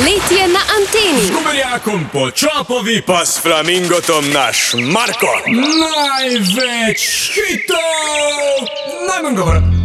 Poletje na anteni. Z guberjakom po čopovi, pa s flamingotom naš Marko. Največ hitov, najmanj govora.